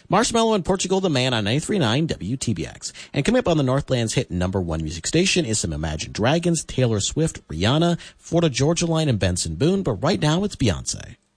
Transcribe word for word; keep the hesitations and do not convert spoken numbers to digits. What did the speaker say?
Marshmallow and Portugal the Man on ninety-three point nine W T B X. And coming up on the Northland's hit number one music station is some Imagine Dragons, Taylor Swift, Rihanna, Florida Georgia Line, and Benson Boone. But right now it's Beyonce.